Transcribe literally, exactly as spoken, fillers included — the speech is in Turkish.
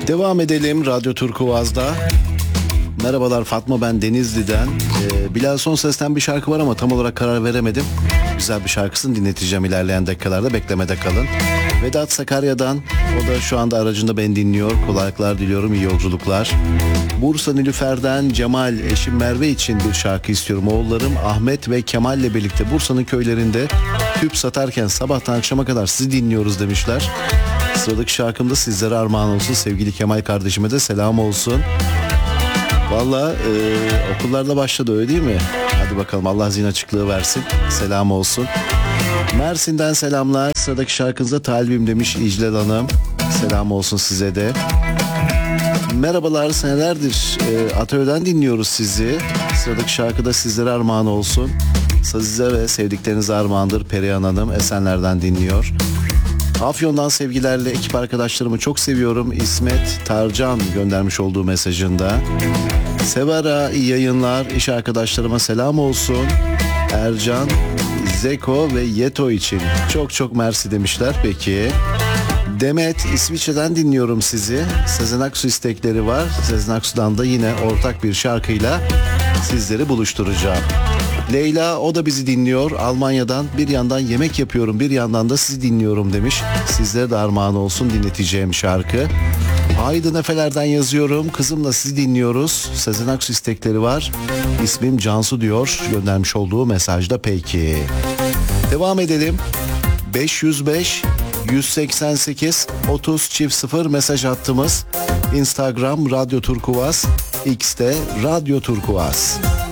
Devam edelim Radyo Turkuaz'da. Merhabalar Fatma, ben Denizli'den. Ee, Bilal Sonses'ten bir şarkı var ama tam olarak karar veremedim. Güzel bir şarkısını dinleteceğim ilerleyen dakikalarda, beklemede kalın. Vedat Sakarya'dan, o da şu anda aracında beni dinliyor. Kolaylıklar diliyorum, iyi yolculuklar. Bursa Nilüfer'den Cemal, eşim Merve için bir şarkı istiyorum. Oğullarım Ahmet ve Kemal ile birlikte Bursa'nın köylerinde tüp satarken sabahtan akşama kadar sizi dinliyoruz demişler. Sıradaki şarkım da sizlere armağan olsun. Sevgili Kemal kardeşime de selam olsun. Valla e, okullarda başladı, öyle değil mi? Hadi bakalım, Allah zihin açıklığı versin. Selam olsun. Mersin'den selamlar. Sıradaki şarkınıza talibim demiş İclal Hanım. Selam olsun size de. Merhabalar, senelerdir e, atölyeden dinliyoruz sizi. Sıradaki şarkı da sizlere armağan olsun. Size ve sevdiklerinize armağandır. Perihan Hanım Esenler'den dinliyor. Afyon'dan sevgilerle, ekip arkadaşlarımı çok seviyorum. İsmet Tarcan göndermiş olduğu mesajında. Sevara, iyi yayınlar. İş arkadaşlarıma selam olsun. Ercan, Zeko ve Yeto için çok çok mersi demişler. Peki. Demet, İsviçre'den dinliyorum sizi. Sezen Aksu istekleri var. Sezen Aksu'dan da yine ortak bir şarkıyla sizleri buluşturacağım. Leyla, o da bizi dinliyor Almanya'dan. Bir yandan yemek yapıyorum, bir yandan da sizi dinliyorum demiş. Sizlere de armağan olsun dinleteceğim şarkı. Aydın Efeler'den yazıyorum. Kızımla sizi dinliyoruz. Sezen Aksu istekleri var. İsmim Cansu diyor göndermiş olduğu mesajda. Peki. Devam edelim. beş yüz beş yüz seksen sekiz otuz çift sıfır mesaj hattımız. Instagram Radyo Turkuaz, X'te Radyo Turkuaz.